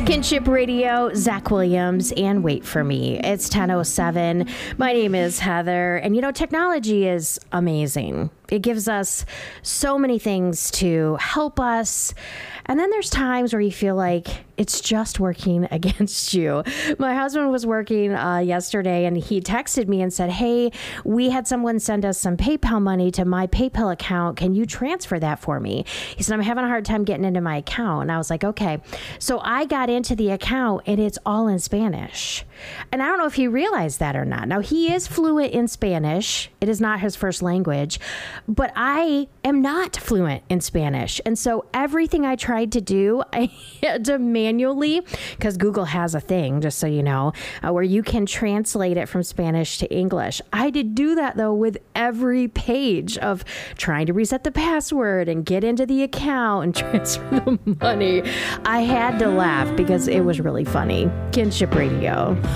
Kinship Radio, Zach Williams, and Wait For Me. It's 10:07. My name is Heather, and technology is amazing. It gives us so many things to help us. And then there's times where you feel like it's just working against you. My husband was working yesterday and he texted me and said, hey, we had someone send us some PayPal money to my PayPal account. Can you transfer that for me? He said, I'm having a hard time getting into my account. And I was like, okay. So I got into the account and it's all in Spanish. And I don't know if he realized that or not. Now, he is fluent in Spanish. It is not his first language, but I am not fluent in Spanish. And so everything I tried to do, I had to manually, because Google has a thing, just so you know, where you can translate it from Spanish to English. I had to do that, though, with every page of trying to reset the password and get into the account and transfer the money. I had to laugh because it was really funny. Kinship Radio.